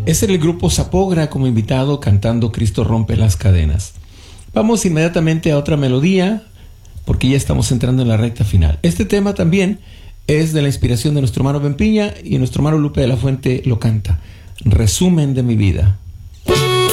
Es el grupo Zapogra como invitado cantando Cristo rompe las cadenas. Vamos inmediatamente a otra melodía porque ya estamos entrando en la recta final. Este tema también es de la inspiración de nuestro hermano Ben Piña y nuestro hermano Lupe de la Fuente lo canta. Resumen de mi vida.